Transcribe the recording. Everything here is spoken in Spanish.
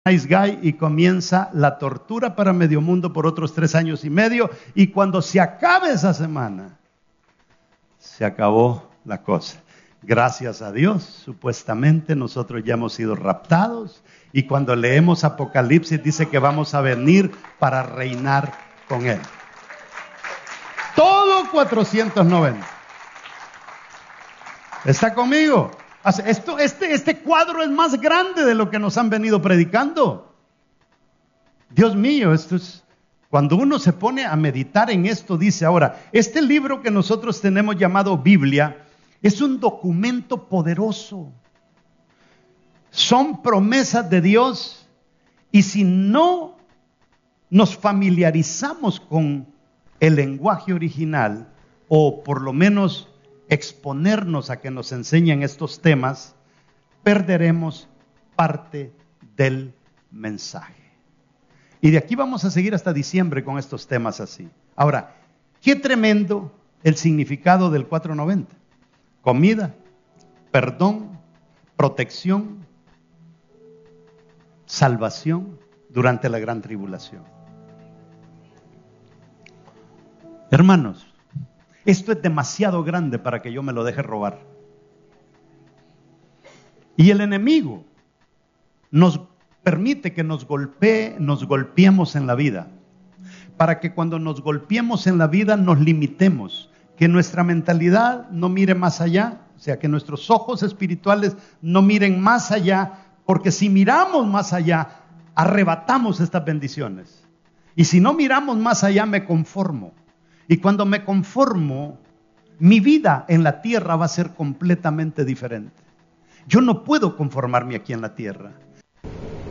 Nice Guy y comienza la tortura para medio mundo por otros 3 años y medio, y cuando se acabe esa semana, se acabó la cosa. Gracias a Dios, supuestamente nosotros ya hemos sido raptados, y cuando leemos Apocalipsis dice que vamos a venir para reinar con Él. Todo 490. ¿Está conmigo? Este cuadro es más grande de lo que nos han venido predicando. Dios mío, esto es... Cuando uno se pone a meditar en esto, dice ahora, este libro que nosotros tenemos llamado Biblia, es un documento poderoso. Son promesas de Dios, y si no nos familiarizamos con el lenguaje original, o por lo menos exponernos a que nos enseñen estos temas, perderemos parte del mensaje. Y de aquí vamos a seguir hasta diciembre con estos temas así. Ahora, qué tremendo el significado del 490. Comida, perdón, protección, salvación durante la gran tribulación. Hermanos, esto es demasiado grande para que yo me lo deje robar. Y el enemigo nos permite que nos golpeemos en la vida, para que cuando nos golpeemos en la vida nos limitemos, que nuestra mentalidad no mire más allá, o sea, que nuestros ojos espirituales no miren más allá, porque si miramos más allá, arrebatamos estas bendiciones. Y si no miramos más allá, me conformo. Y cuando me conformo, mi vida en la tierra va a ser completamente diferente. Yo no puedo conformarme aquí en la tierra.